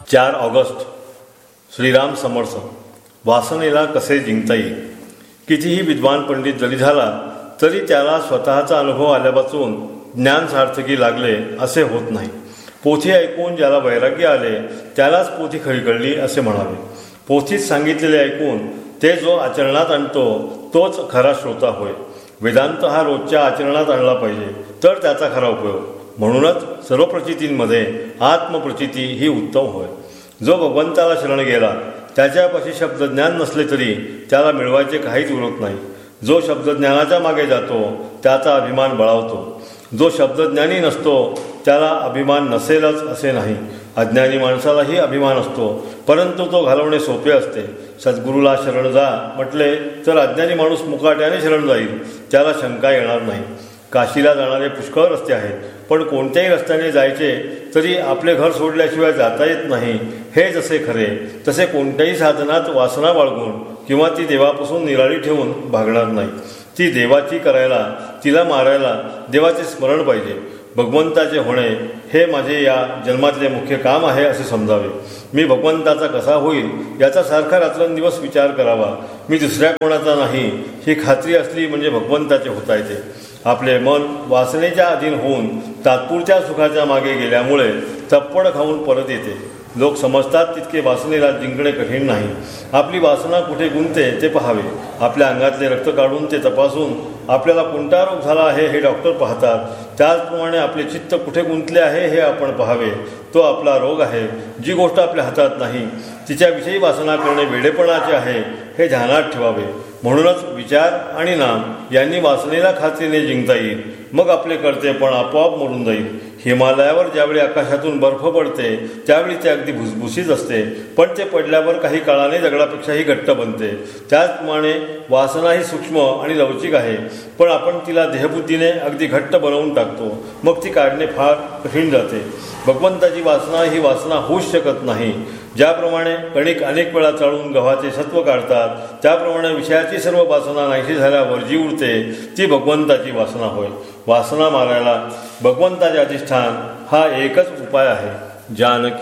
4 August Shriram Samarth. वासनेला कसे जिंकता येईल. कितीही विद्वान पंडित जरी झाला तरी त्याला स्वतःचा अनुभव आल्यापासून ज्ञान सार्थकी लागले असे होत नाही. पोथी ऐकून ज्याला वैराग्य आले त्यालाच पोथी खरी कळली असे म्हणावे. पोथीत सांगितलेले ऐकून ते जो आचरणात आणतो तोच खरा श्रोता होय. वेदांत हा रोजच्या आचरणात आणला पाहिजे तर त्याचा खरा उपयोग. म्हणूनच सर्व प्रचितींमध्ये आत्मप्रचिती ही उत्तम होय. जो भगवंताला शरण गेला त्याच्यापाशी शब्दज्ञान नसले तरी त्याला मिळवायचे काहीच उरत नाही. जो शब्दज्ञानाच्या मागे जातो त्याचा अभिमान बळावतो. जो शब्दज्ञानी नसतो त्याला अभिमान नसेलच असे नाही. अज्ञानी माणसालाही अभिमान असतो परंतु तो घालवणे सोपे असते. सद्गुरूला शरण जा म्हटले तर अज्ञानी माणूस मुकाट्याने शरण जाईल, त्याला शंका येणार नाही. काशीला जाणारे पुष्कळ रस्ते आहेत पण कोणत्याही रस्त्याने जायचे तरी आपले घर सोडल्याशिवाय जाता येत नाही. हे जसे खरे तसे कोणत्याही साधनात वासना बाळगून किंवा ती देवापासून निराळी ठेवून भागणार नाही. ती देवाची करायला, तिला मारायला देवाचे स्मरण पाहिजे. भगवंताचे होणे हे माझे या जन्मातले मुख्य काम आहे असे समजावे. मी भगवंताचा कसा होईल याचा सारखा रात्रंदिवस विचार करावा. मी दुसऱ्या कोणाचा नाही ही खात्री असली म्हणजे भगवंताचे होता येते. आपले मन वासनेच्या अधीन होऊन तात्पुरत्या सुखाच्या मागे गेल्यामुळे चप्पड खाऊन परत येते. लोक समजतात तितके वासनेला जिंकणे कठीण नाही. आपली वासना कुठे गुंतते ते पाहावे. आपल्या अंगातले रक्त काढून ते तपासून आपल्याला कोणता रोग झाला आहे हे डॉक्टर पाहतात. त्याचप्रमाणे आपले चित्त कुठे गुंतले आहे हे आपण पाहावे. तो आपला रोग आहे. जी गोष्ट आपल्या हातात नाही तिच्याविषयी वासना करणे वेडेपणाचे आहे हे ध्यानात ठेवावे. म्हणूनच विचार आणि नाम यांनी वासनेला खात्रीने जिंकता येईल. मग आपले कर्तेपण आपोआप मरून जाईल. हिमालयावर ज्यावेळी आकाशातून बर्फ पडते त्यावेळी ते अगदी भुसभुशीत असते पण ते पडल्यावर काही काळाने दगडापेक्षाही घट्ट बनते. त्याचप्रमाणे वासना ही सूक्ष्म आणि लवचिक आहे पण आपण तिला देहबुद्धीने अगदी घट्ट बनवून टाकतो. मग ती काढणे फार कठीण जाते. भगवंताची वासना ही वासना होऊच शकत नाही. ज्याप्रमाणे कणिक अनेक वेळा चाळून गव्हाचे सत्व काढतात त्याप्रमाणे विषयाची सर्व वासना नाहीशी झाल्यावर जी उरते ती भगवंताची वासना होय. वासना मारायला भगवंताचे अधिष्ठान हा एकच उपाय आहे. जानकी